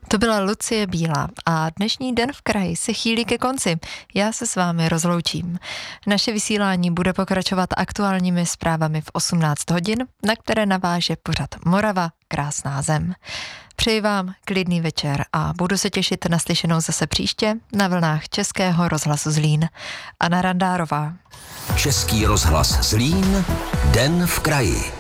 To byla Lucie Bílá a dnešní Den v kraji se chýlí ke konci. Já se s vámi rozloučím. Naše vysílání bude pokračovat aktuálními zprávami v 18 hodin, na které naváže pořad Morava, krásná zem. Přeji vám klidný večer a budu se těšit na slyšenou zase příště na vlnách Českého rozhlasu Zlín. Anna Randárová. Český rozhlas Zlín, Den v kraji.